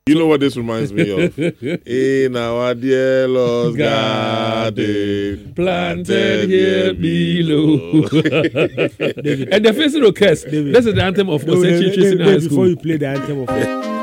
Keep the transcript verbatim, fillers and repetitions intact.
You know what this reminds me of? In our dear Lord's garden, planted here below. And the first orchestra. This is the anthem of Osenchi High School. Before you play the anthem of